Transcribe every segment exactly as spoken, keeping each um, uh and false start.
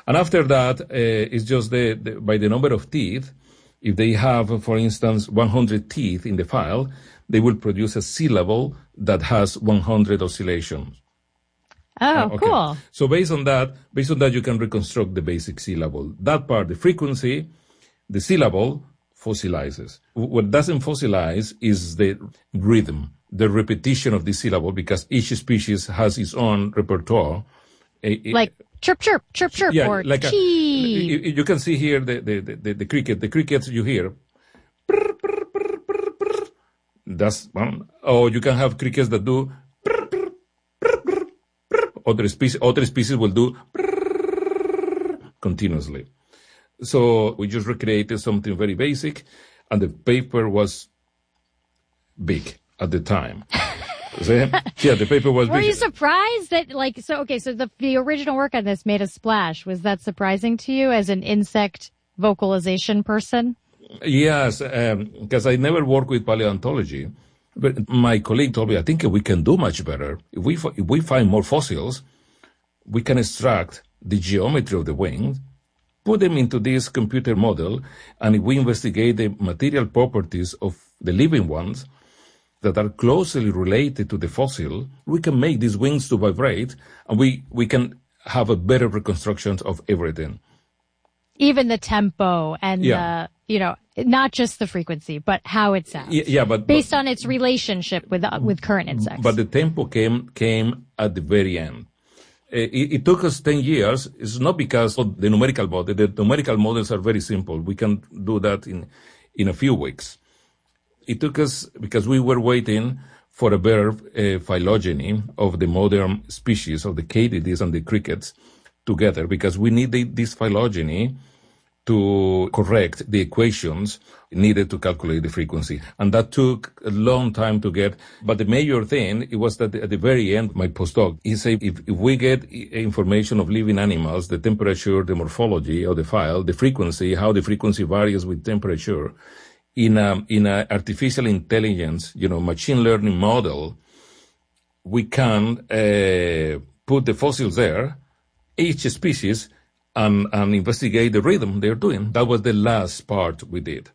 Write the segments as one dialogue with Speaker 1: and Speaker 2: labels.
Speaker 1: And after that, uh, it's just the, the by the number of teeth. If they have, for instance, one hundred teeth in the file, they will produce a syllable that has one hundred oscillations.
Speaker 2: Oh,
Speaker 1: uh, okay.
Speaker 2: Cool.
Speaker 1: So based on that, based on that, you can reconstruct the basic syllable. That part, the frequency, the syllable fossilizes. What doesn't fossilize is the rhythm, the repetition of the syllable, because each species has its own repertoire.
Speaker 2: Like chirp, chirp, chirp, chirp,
Speaker 1: yeah,
Speaker 2: or
Speaker 1: like
Speaker 2: chee.
Speaker 1: A, you can see here the, the, the, the cricket. The crickets you hear. Prr, prr, prr, prr, prr. That's one. Or you can have crickets that do. Prr, prr, prr, prr, prr. Other species, other species will do prr, continuously. So we just recreated something very basic, and the paper was big at the time. Yeah, the paper was
Speaker 2: Were
Speaker 1: big.
Speaker 2: you surprised that, like, so, okay, so the, the original work on this made a splash. Was that surprising to you as an insect vocalization person?
Speaker 1: Yes, because um, I never worked with paleontology. But my colleague told me, I think we can do much better. If we, if we find more fossils, we can extract the geometry of the wings, put them into this computer model, and if we investigate the material properties of the living ones that are closely related to the fossil, we can make these wings to vibrate, and we, we can have a better reconstruction of everything.
Speaker 2: Even the tempo and
Speaker 1: yeah.
Speaker 2: the, you know, not just the frequency, but how it sounds.
Speaker 1: Yeah, yeah but
Speaker 2: based
Speaker 1: but,
Speaker 2: on its relationship with uh, with current insects.
Speaker 1: But the tempo came came at the very end. It, it took us ten years. It's not because of the numerical model. The numerical models are very simple. We can do that in in a few weeks. It took us because we were waiting for a better uh, phylogeny of the modern species of the katydids and the crickets together, because we needed this phylogeny to correct the equations needed to calculate the frequency. And that took a long time to get. But the major thing, it was that at the very end, my postdoc, he said, if, if we get information of living animals, the temperature, the morphology of the file, the frequency, how the frequency varies with temperature, in a, in a artificial intelligence, you know, machine learning model, we can uh, put the fossils there, each species, and, and investigate the rhythm they're doing. That was the last part we did.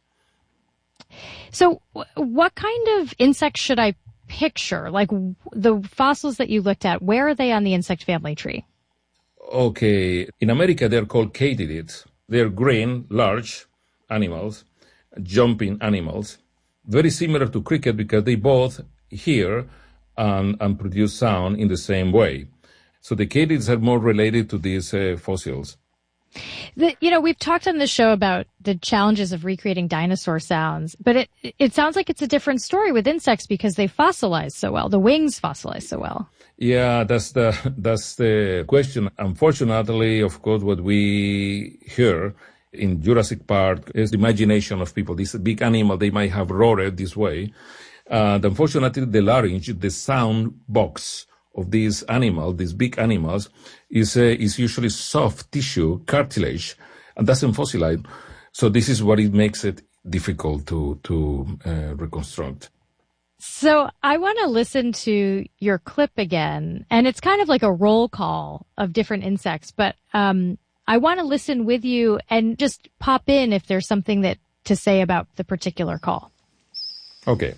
Speaker 2: So what kind of insects should I picture? Like the fossils that you looked at, where are they on the insect family tree?
Speaker 1: Okay. In America, they're called katydids. They're green, large animals, jumping animals, very similar to cricket because they both hear and, and produce sound in the same way. So the katydids are more related to these uh, fossils.
Speaker 2: The, you know, we've talked on this show about the challenges of recreating dinosaur sounds, but it it sounds like it's a different story with insects because they fossilize so well. The wings fossilize so well.
Speaker 1: Yeah, that's the that's the question. Unfortunately, of course, what we hear in Jurassic Park is the imagination of people. This big animal, they might have roared this way. And unfortunately, the larynx, the sound box of these animals, these big animals, is uh, is usually soft tissue, cartilage, and doesn't fossilize. So this is what it makes it difficult to to uh, reconstruct.
Speaker 2: So I want to listen to your clip again, and it's kind of like a roll call of different insects, but um, I want to listen with you and just pop in if there's something that to say about the particular call.
Speaker 1: Okay.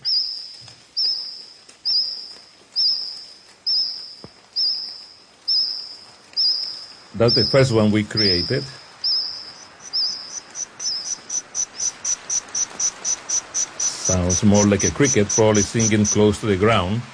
Speaker 1: That's the first one we created. Sounds more like a cricket, probably singing close to the ground.